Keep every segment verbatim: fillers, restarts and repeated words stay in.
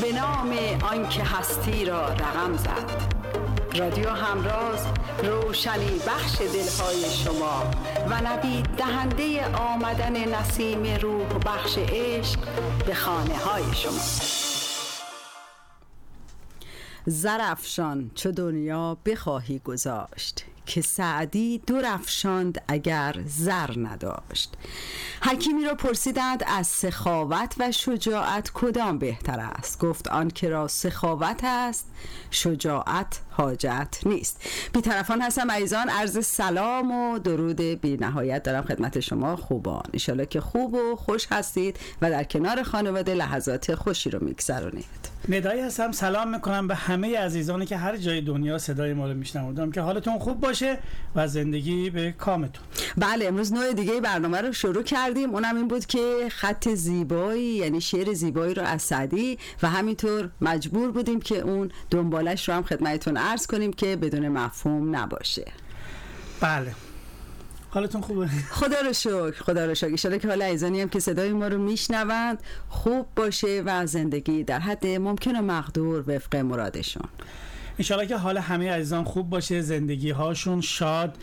به نام آنکه هستی را رقم زد. رادیو همراز روشنی بخش دلهای شما و نوید دهنده آمدن نسیم روح بخش عشق به خانه های شما. زرافشان چو دنیا بخواهی گذاشت، که سعدی دور افشاند اگر زر نداشت. حکیمی را پرسیدند از سخاوت و شجاعت کدام بهتر است؟ گفت آن که را سخاوت است شجاعت حاجت نیست. بی‌طرفان هستم عزیزان، عرض سلام و درود بی نهایت دارم خدمت شما خوبان. انشالله که خوب و خوش هستید و در کنار خانواده لحظات خوشی رو میگذرونید. ندایی هستم، سلام میکنم به همه عزیزانی که هر جای دنیا صدای ما رو میشنوند که حالتون خوب باشه و زندگی به کامتون. بله، امروز نوع دیگه برنامه رو شروع کردیم، اونم این بود که خط زیبایی یعنی شعر زیبایی رو از سعدی و همینطور مجبور بودیم که اون دنبالش رو هم خدمتتون عرض کنیم که بدون مفهوم نباشه. بله، حالتون خوبه؟ خدا رو شکر، خدا رو شکر. ان شاءالله که حال عزیزانی هم که صدای ما رو میشنوند خوب باشه و زندگی در حد ممکن و مقدور وفق مرادشون. ان شاءالله که حال همه عزیزان خوب باشه، زندگی هاشون شاد،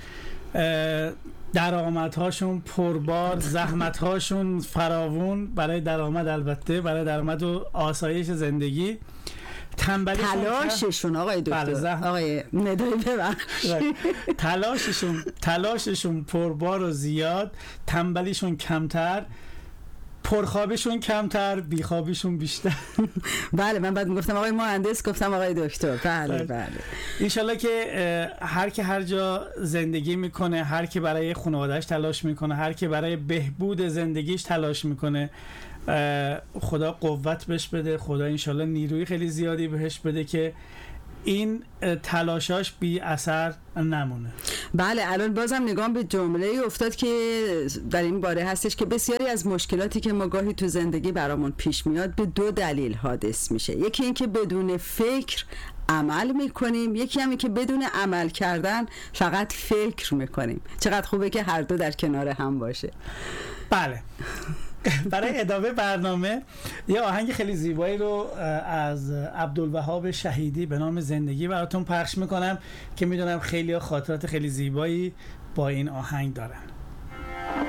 درآمدهاشون پربار، زحمتهاشون فراوون برای درآمد، البته برای درآمد و آسایش زندگی، تلاششون آقای دکتر، زحم... آقای ندایی ببخشید تلاششون تلاششون پربار و زیاد، تنبلیشون کمتر، پرخوابشون کمتر، بیخوابشون بیشتر. بله، من بعد میگفتم آقای مهندس، گفتم آقای دکتر. بله بله. انشالله که هر که هر جا زندگی میکنه، هر که برای خانواده‌اش تلاش میکنه، هر که برای بهبود زندگیش تلاش میکنه، خدا قوت بهش بده، خدا انشالله نیروی خیلی زیادی بهش بده که این تلاشاش بی اثر نمونه. بله، الان بازم نگام به جمله افتاد که در این باره هستش که بسیاری از مشکلاتی که ما گاهی تو زندگی برامون پیش میاد به دو دلیل حادث میشه. یکی این که بدون فکر عمل میکنیم، یکی همین که بدون عمل کردن فقط فکر میکنیم. چقدر خوبه که هر دو در کنار هم باشه. بله. برای ادامه برنامه یه آهنگ خیلی زیبایی رو از عبدالوهاب شهیدی به نام زندگی براتون پخش میکنم که میدونم خیلی خاطرات خیلی زیبایی با این آهنگ دارن.